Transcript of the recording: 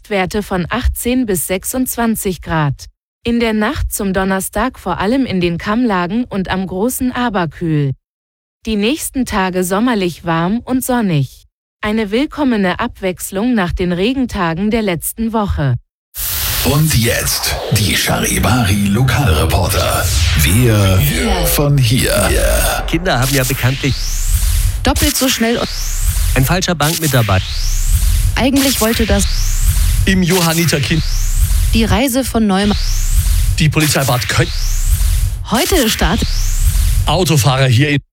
Höchstwerte von 18 bis 26 Grad. In der Nacht zum Donnerstag vor allem in den Kammlagen und am Großen Aberkühl. Die nächsten Tage sommerlich warm und sonnig. Eine willkommene Abwechslung nach den Regentagen der letzten Woche. Und jetzt die Charivari Lokalreporter. Wir von hier. Kinder haben ja bekanntlich doppelt so schnell und ein falscher Bankmitarbeiter. eigentlich wollte das Im Johanniterkind. die Reise von Neumann. Die Polizei Bad Köln. Heute startet Autofahrer hier in